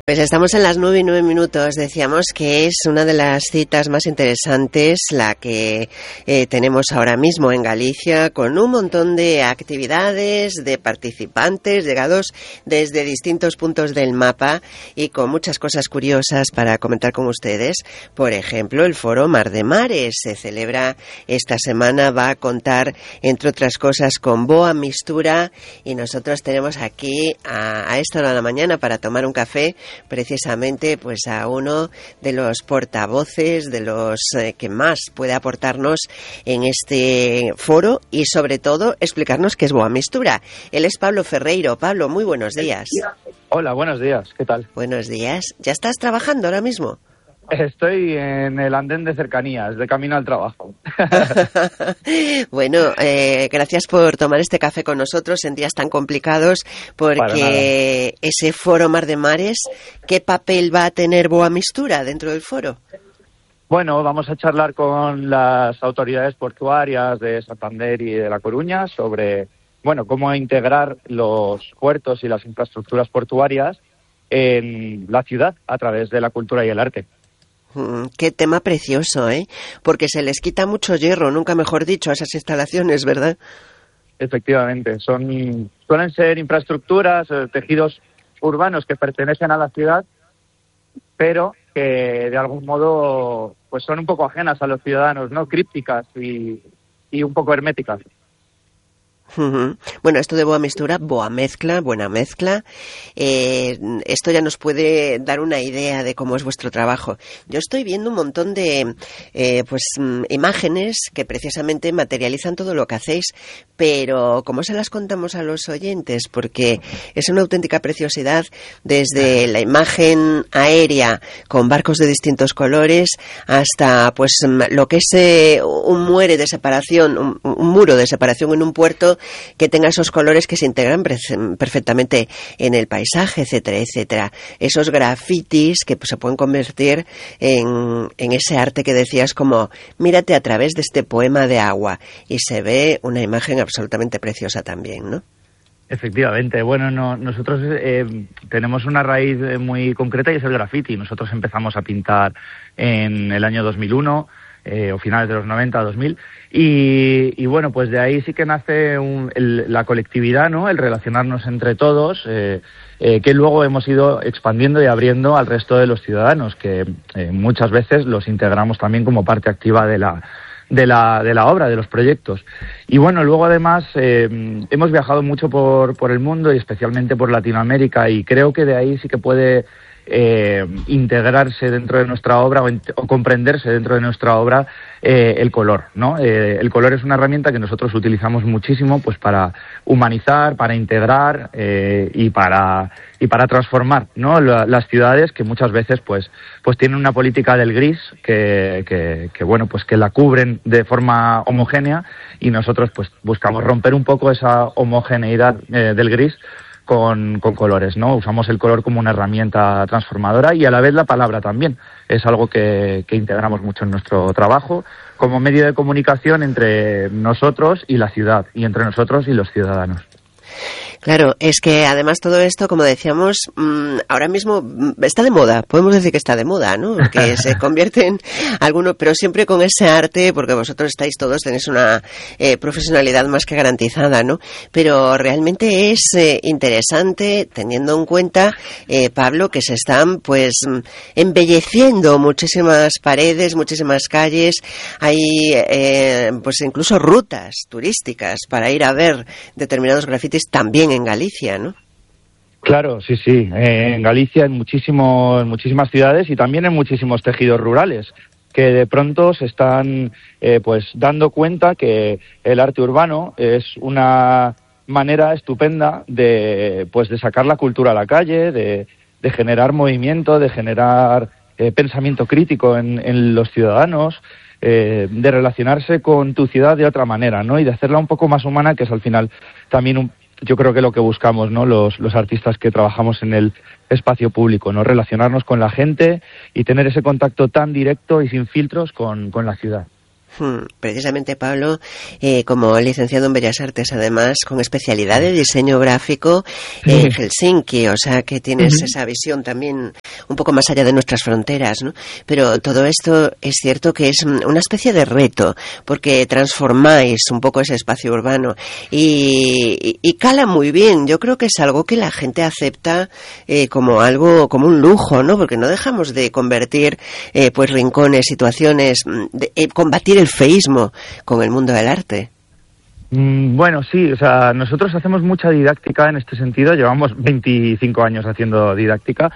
Pues estamos en las 9:09. Decíamos que es una de las citas más interesantes la que tenemos ahora mismo en Galicia, con un montón de actividades, de participantes llegados desde distintos puntos del mapa y con muchas cosas curiosas para comentar con ustedes. Por ejemplo, el Foro Mar de Mares se celebra esta semana, va a contar, entre otras cosas, con Boa Mistura, y nosotros tenemos aquí a esta hora de la mañana para tomar un café precisamente pues a uno de los portavoces, de los que más puede aportarnos en este foro y sobre todo explicarnos qué es Boa Mistura. Él es Pablo Ferreiro. Pablo, muy buenos días. Hola, buenos días, ¿qué tal? Buenos días. ¿Ya estás trabajando ahora mismo? Estoy en el andén de cercanías, de camino al trabajo. Bueno, gracias por tomar este café con nosotros en días tan complicados, porque ese Foro Mar de Mares, ¿qué papel va a tener Boa Mistura dentro del foro? Bueno, vamos a charlar con las autoridades portuarias de Santander y de La Coruña sobre, cómo integrar los puertos y las infraestructuras portuarias en la ciudad a través de la cultura y el arte. Qué tema precioso, ¿eh? Porque se les quita mucho hierro, nunca mejor dicho, a esas instalaciones, ¿verdad? Efectivamente, suelen ser infraestructuras, tejidos urbanos que pertenecen a la ciudad, pero que de algún modo pues son un poco ajenas a los ciudadanos, ¿no? Crípticas y un poco herméticas. Bueno, esto de Boa Mistura, Boa Mezcla, buena mezcla, esto ya nos puede dar una idea de cómo es vuestro trabajo. Yo estoy viendo un montón de imágenes que precisamente materializan todo lo que hacéis, pero ¿cómo se las contamos a los oyentes? Porque es una auténtica preciosidad, desde la imagen aérea con barcos de distintos colores hasta pues lo que es un muro de separación en un puerto que tenga esos colores que se integran perfectamente en el paisaje, etcétera, etcétera. Esos grafitis que pues, se pueden convertir en ese arte que decías, como mírate a través de este poema de agua, y se ve una imagen absolutamente preciosa también, ¿no? Efectivamente. Bueno, nosotros tenemos una raíz muy concreta y es el graffiti. Nosotros empezamos a pintar en el año 2001, o finales de los 90, 2000, y bueno, pues de ahí sí que nace la colectividad, ¿no? El relacionarnos entre todos, que luego hemos ido expandiendo y abriendo al resto de los ciudadanos, que muchas veces los integramos también como parte activa de la obra, de los proyectos. Y bueno, luego además hemos viajado mucho por el mundo y especialmente por Latinoamérica, y creo que de ahí sí que puede integrarse dentro de nuestra obra o comprenderse dentro de nuestra obra el color, ¿no? El color es una herramienta que nosotros utilizamos muchísimo pues para humanizar, para integrar y para transformar, ¿no? Las ciudades, que muchas veces pues tienen una política del gris que la cubren de forma homogénea, y nosotros pues buscamos romper un poco esa homogeneidad del gris con colores, ¿no? Usamos el color como una herramienta transformadora, y a la vez la palabra también es algo que integramos mucho en nuestro trabajo como medio de comunicación entre nosotros y la ciudad, y entre nosotros y los ciudadanos. Claro, es que además todo esto, como decíamos, ahora mismo está de moda, podemos decir que está de moda, ¿no? Que se convierte en alguno, pero siempre con ese arte, porque vosotros tenéis una profesionalidad más que garantizada, ¿no? Pero realmente es interesante, teniendo en cuenta, Pablo, que se están pues embelleciendo muchísimas paredes, muchísimas calles, hay pues incluso rutas turísticas para ir a ver determinados grafitis también en Galicia, ¿no? Claro, sí. En Galicia, en muchísimas ciudades y también en muchísimos tejidos rurales, que de pronto se están dando cuenta que el arte urbano es una manera estupenda de sacar la cultura a la calle, de generar movimiento, de generar pensamiento crítico en los ciudadanos, de relacionarse con tu ciudad de otra manera, ¿no? Y de hacerla un poco más humana, que es al final también yo creo que lo que buscamos, ¿no? Los artistas que trabajamos en el espacio público, ¿no? Relacionarnos con la gente y tener ese contacto tan directo y sin filtros con la ciudad. Precisamente, Pablo, como licenciado en Bellas Artes, además, con especialidad de diseño gráfico en Helsinki, o sea que tienes esa visión también un poco más allá de nuestras fronteras, ¿no? Pero todo esto es cierto que es una especie de reto, porque transformáis un poco ese espacio urbano y cala muy bien. Yo creo que es algo que la gente acepta como algo, como un lujo, ¿no? Porque no dejamos de convertir pues rincones, situaciones, combatir el feísmo con el mundo del arte. Bueno, sí, o sea, nosotros hacemos mucha didáctica en este sentido, llevamos 25 años haciendo didáctica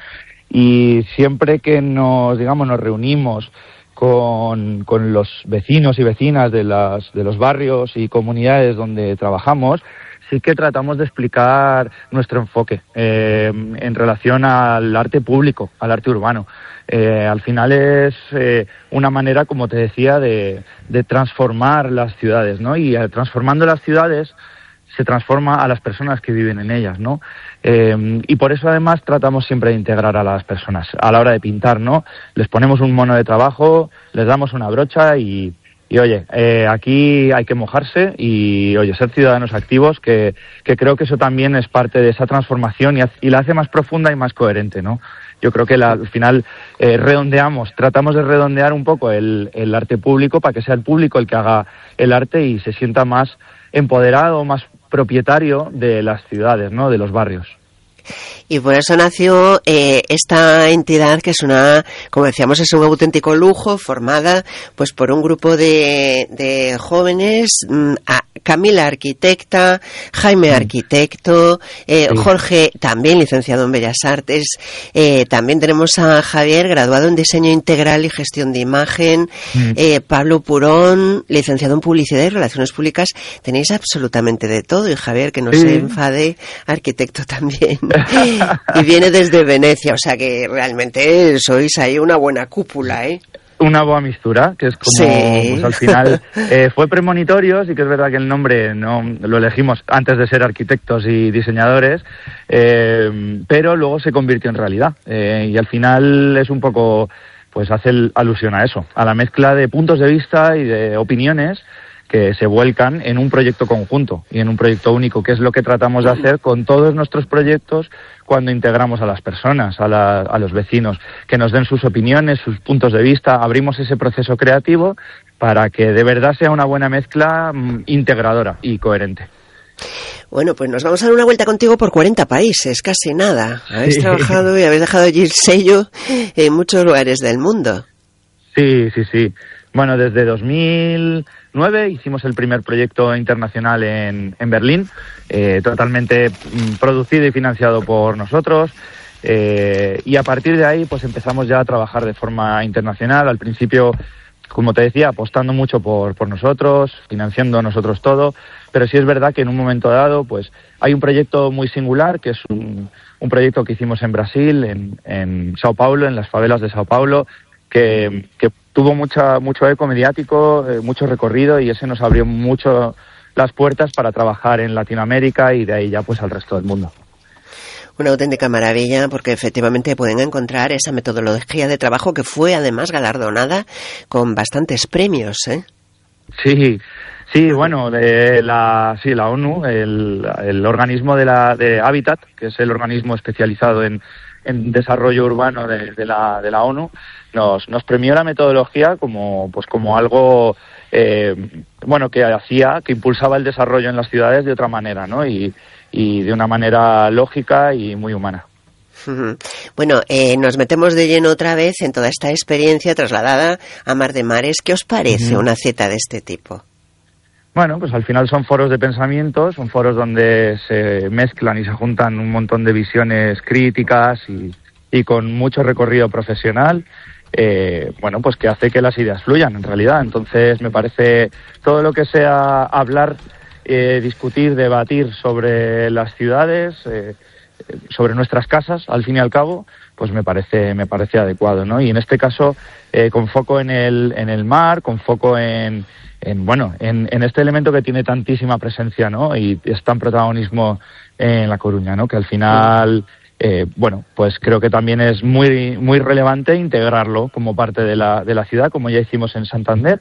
y siempre que nos reunimos con los vecinos y vecinas de los barrios y comunidades donde trabajamos, sí que tratamos de explicar nuestro enfoque en relación al arte público, al arte urbano. Al final es una manera, como te decía, de transformar las ciudades, ¿no? Y transformando las ciudades se transforma a las personas que viven en ellas, ¿no? Y por eso además tratamos siempre de integrar a las personas a la hora de pintar, ¿no? Les ponemos un mono de trabajo, les damos una brocha y oye, aquí hay que mojarse y oye, ser ciudadanos activos, que creo que eso también es parte de esa transformación y la hace más profunda y más coherente, ¿no? Yo creo que al final tratamos de redondear un poco el arte público para que sea el público el que haga el arte y se sienta más empoderado, más propietario de las ciudades, ¿no? De los barrios. Y por eso nació esta entidad que es como decíamos, es un auténtico lujo, formada pues por un grupo de jóvenes, Camila arquitecta, Jaime arquitecto, Jorge también licenciado en Bellas Artes, también tenemos a Javier graduado en diseño integral y gestión de imagen, Pablo Purón licenciado en publicidad y relaciones públicas. Tenéis absolutamente de todo, y Javier, que no se enfade, arquitecto también. Y viene desde Venecia, o sea que realmente sois ahí una buena cúpula, ¿eh? Una boa mistura, que es como, pues al final, fue premonitorio, sí que es verdad que el nombre no lo elegimos antes de ser arquitectos y diseñadores, pero luego se convirtió en realidad, y al final es un poco, pues hace alusión a eso, a la mezcla de puntos de vista y de opiniones que se vuelcan en un proyecto conjunto y en un proyecto único, que es lo que tratamos de hacer con todos nuestros proyectos cuando integramos a las personas, a los vecinos, que nos den sus opiniones, sus puntos de vista, abrimos ese proceso creativo para que de verdad sea una buena mezcla integradora y coherente. Bueno, pues nos vamos a dar una vuelta contigo por 40 países, casi nada. Habéis trabajado y habéis dejado allí el sello en muchos lugares del mundo. Sí. Bueno, desde 2009 hicimos el primer proyecto internacional en Berlín, totalmente producido y financiado por nosotros, y a partir de ahí pues empezamos ya a trabajar de forma internacional. Al principio, como te decía, apostando mucho por nosotros, financiando nosotros todo, pero sí es verdad que en un momento dado pues hay un proyecto muy singular, que es un proyecto que hicimos en Brasil, en Sao Paulo, en las favelas de Sao Paulo, que tuvo mucho eco mediático, mucho recorrido, y ese nos abrió mucho las puertas para trabajar en Latinoamérica y de ahí ya pues al resto del mundo. Una auténtica maravilla, porque efectivamente pueden encontrar esa metodología de trabajo que fue además galardonada con bastantes premios, ¿eh? Sí, bueno, la ONU, el organismo de Hábitat, que es el organismo especializado en desarrollo urbano de la ONU, nos premió la metodología como algo que impulsaba el desarrollo en las ciudades de otra manera, ¿no? Y de una manera lógica y muy humana. Bueno, nos metemos de lleno otra vez en toda esta experiencia trasladada a Mar de Mares. ¿Qué os parece una cita de este tipo? Bueno, pues al final son foros de pensamiento, son foros donde se mezclan y se juntan un montón de visiones críticas y con mucho recorrido profesional, pues que hace que las ideas fluyan en realidad. Entonces me parece todo lo que sea hablar, discutir, debatir sobre las ciudades, sobre nuestras casas, al fin y al cabo, pues me parece adecuado, ¿no? Y en este caso, con foco en el mar, con foco en este elemento que tiene tantísima presencia, ¿no? Y es tan protagonismo en La Coruña, ¿no? Que al final, pues creo que también es muy, muy relevante integrarlo como parte de la ciudad, como ya hicimos en Santander,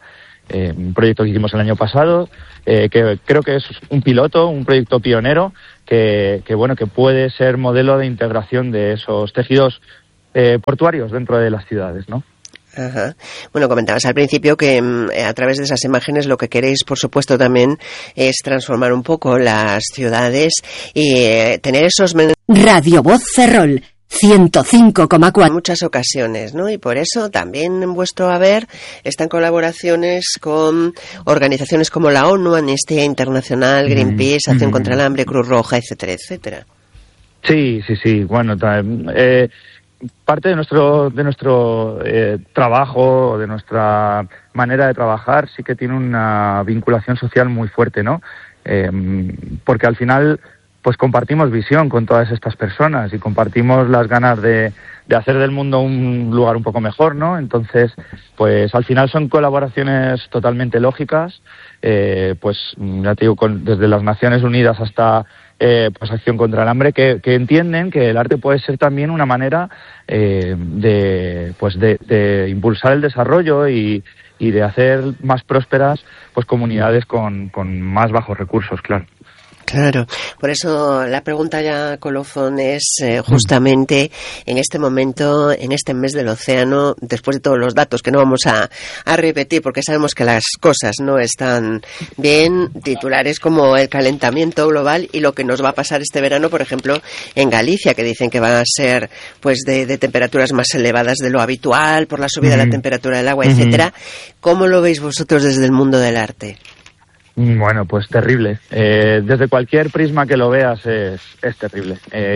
un proyecto que hicimos el año pasado, que creo que es un piloto, un proyecto pionero, que puede ser modelo de integración de esos tejidos portuarios dentro de las ciudades, ¿no? Ajá. Bueno, comentabas al principio que a través de esas imágenes lo que queréis, por supuesto, también es transformar un poco las ciudades y tener esos Radio Voz Ferrol 105,4 en muchas ocasiones, ¿no? Y por eso también en vuestro haber están colaboraciones con organizaciones como la ONU, Amnistía Internacional, Greenpeace, Acción contra el Hambre, Cruz Roja, etcétera, etcétera. Sí. Bueno, parte de nuestro trabajo, de nuestra manera de trabajar, sí que tiene una vinculación social muy fuerte, ¿no? Porque al final, pues compartimos visión con todas estas personas y compartimos las ganas de hacer del mundo un lugar un poco mejor, ¿no? Entonces, pues al final son colaboraciones totalmente lógicas, pues ya te digo, desde las Naciones Unidas hasta pues Acción contra el Hambre, que entienden que el arte puede ser también una manera de impulsar el desarrollo y de hacer más prósperas pues comunidades con más bajos recursos, claro. Claro, por eso la pregunta ya, colofón, es justamente en este momento, en este mes del océano, después de todos los datos que no vamos a repetir porque sabemos que las cosas no están bien, titulares como el calentamiento global y lo que nos va a pasar este verano, por ejemplo, en Galicia, que dicen que van a ser pues de temperaturas más elevadas de lo habitual por la subida de la temperatura del agua, etcétera. ¿Cómo lo veis vosotros desde el mundo del arte? Bueno, pues terrible. Desde cualquier prisma que lo veas es terrible.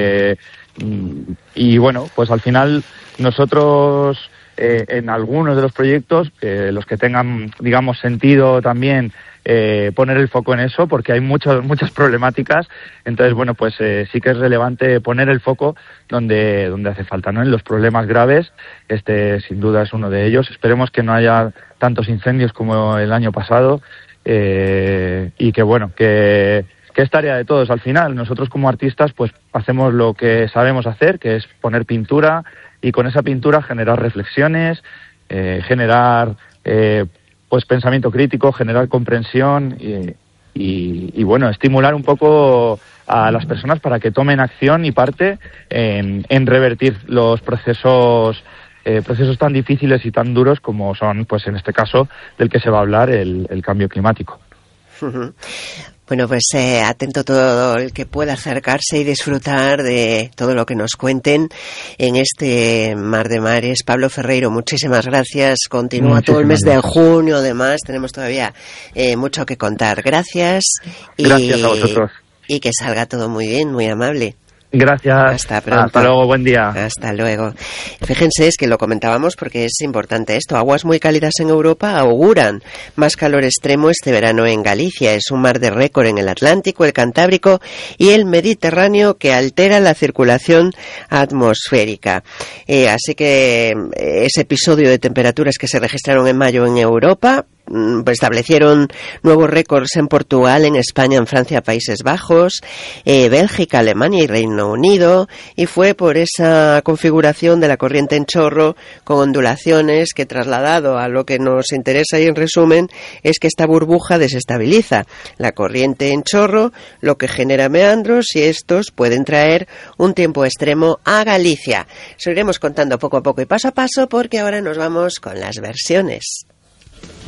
Y bueno, pues al final nosotros en algunos de los proyectos, los que tengan, digamos, sentido también, poner el foco en eso, porque hay muchas problemáticas. Entonces, bueno, pues sí que es relevante poner el foco donde hace falta, ¿no? En los problemas graves, sin duda es uno de ellos. Esperemos que no haya tantos incendios como el año pasado. Y que es tarea de todos al final. Nosotros como artistas pues hacemos lo que sabemos hacer, que es poner pintura y con esa pintura generar reflexiones, generar pues pensamiento crítico, generar comprensión y bueno, estimular un poco a las personas para que tomen acción y parte en revertir los procesos tan difíciles y tan duros como son, pues en este caso, del que se va a hablar, el cambio climático. Bueno, pues atento todo el que pueda acercarse y disfrutar de todo lo que nos cuenten en este Mar de Mares. Pablo Ferreiro, muchísimas gracias. Continúa todo el mes de junio, además, tenemos todavía mucho que contar. Gracias. Gracias a vosotros. Y que salga todo muy bien, muy amable. Gracias. Hasta pronto. Hasta luego, buen día. Hasta luego. Fíjense, es que lo comentábamos porque es importante esto. Aguas muy cálidas en Europa auguran más calor extremo este verano en Galicia. Es un mar de récord en el Atlántico, el Cantábrico y el Mediterráneo que altera la circulación atmosférica. Así que ese episodio de temperaturas que se registraron en mayo en Europa establecieron nuevos récords en Portugal, en España, en Francia, Países Bajos, Bélgica, Alemania y Reino Unido, y fue por esa configuración de la corriente en chorro con ondulaciones que, trasladado a lo que nos interesa y en resumen, es que esta burbuja desestabiliza la corriente en chorro, lo que genera meandros y estos pueden traer un tiempo extremo a Galicia. Se lo iremos contando poco a poco y paso a paso porque ahora nos vamos con las versiones.